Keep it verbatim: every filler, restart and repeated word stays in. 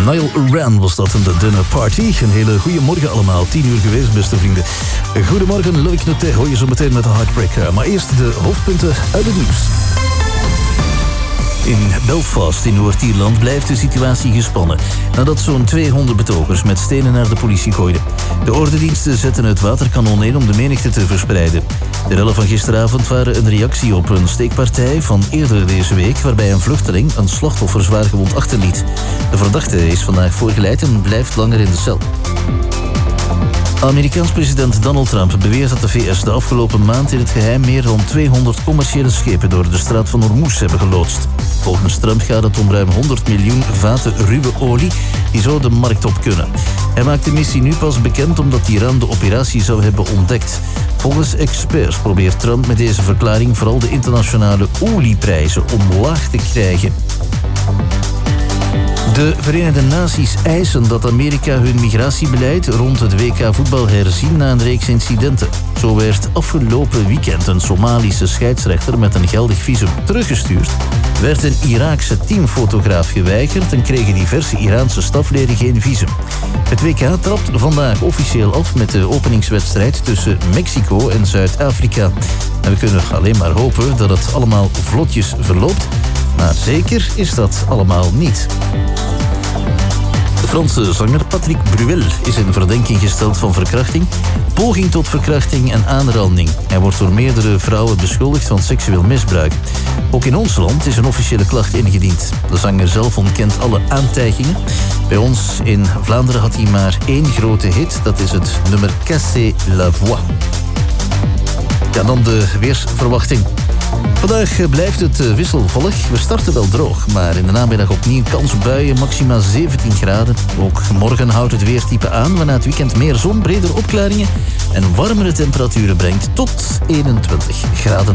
Niall Horan was dat in de Dinner Party. Een hele goede morgen allemaal. Tien uur geweest, beste vrienden. Goedemorgen, Loïc Noté hoor je zo meteen met de Heartbreaker. Maar eerst de hoofdpunten uit het nieuws. In Belfast in Noord-Ierland blijft de situatie gespannen nadat zo'n tweehonderd betogers met stenen naar de politie gooiden. De ordendiensten zetten het waterkanon in om de menigte te verspreiden. De rellen van gisteravond waren een reactie op een steekpartij van eerder deze week waarbij een vluchteling een slachtoffer zwaargewond achterliet. De verdachte is vandaag voorgeleid en blijft langer in de cel. Amerikaans president Donald Trump beweert dat de V S de afgelopen maand in het geheim meer dan tweehonderd commerciële schepen door de straat van Hormuz hebben geloodst. Volgens Trump gaat het om ruim honderd miljoen vaten ruwe olie die zo de markt op kunnen. Hij maakt de missie nu pas bekend omdat Iran de operatie zou hebben ontdekt. Volgens experts probeert Trump met deze verklaring vooral de internationale olieprijzen omlaag te krijgen. De Verenigde Naties eisen dat Amerika hun migratiebeleid rond het W K voetbal herzien na een reeks incidenten. Zo werd afgelopen weekend een Somalische scheidsrechter met een geldig visum teruggestuurd, werd een Iraakse teamfotograaf geweigerd en kregen diverse Iraanse stafleden geen visum. Het W K trapt vandaag officieel af met de openingswedstrijd tussen Mexico en Zuid-Afrika. En we kunnen alleen maar hopen dat het allemaal vlotjes verloopt, maar zeker is dat allemaal niet. De Franse zanger Patrick Bruel is in verdenking gesteld van verkrachting, poging tot verkrachting en aanranding. Hij wordt door meerdere vrouwen beschuldigd van seksueel misbruik. Ook in ons land is een officiële klacht ingediend. De zanger zelf ontkent alle aantijgingen. Bij ons in Vlaanderen had hij maar één grote hit, dat is het nummer Casser la Voix. Ja, dan de weersverwachting. Vandaag blijft het wisselvallig. We starten wel droog, maar in de namiddag opnieuw kans op buien, maximaal zeventien graden. Ook morgen houdt het weertype aan, waarna het weekend meer zon, bredere opklaringen en warmere temperaturen brengt tot eenentwintig graden.